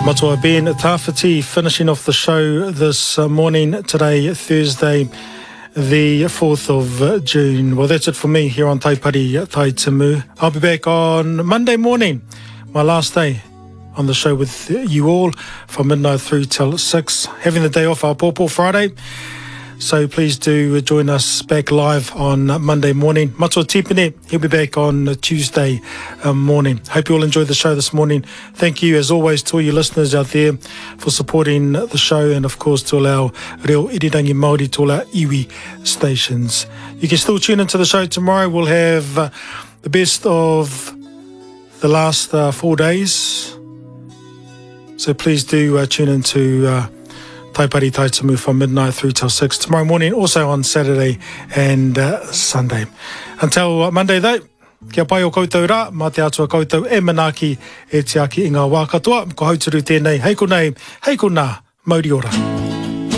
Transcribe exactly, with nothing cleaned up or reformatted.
Matua Ben Tawhiti finishing off the show this uh, morning, today, Thursday, the fourth of June. Well, that's it for me here on Taipari Tai Timu. I'll be back on Monday morning, my last day on the show with you all from midnight through till six. Having the day off, our Pawpaw Friday. So please do join us back live on Monday morning. Matua Tipene, he'll be back on Tuesday um, morning. Hope you all enjoyed the show this morning. Thank you, as always, to all you listeners out there for supporting the show, and of course to all our Reo Irirangi Māori, to all our iwi stations. You can still tune into the show tomorrow. We'll have uh, the best of the last uh, four days. So please do uh, tune into uh, Taipari Tai Timu from midnight through till six tomorrow morning, also on Saturday and uh, Sunday. Until uh, Monday though, kia pai o koutou rā, mā te atua koutou e manaki e te aki i ngā wā katoa, ko hauturu tēnei, hei konei, hei kona, mauri ora.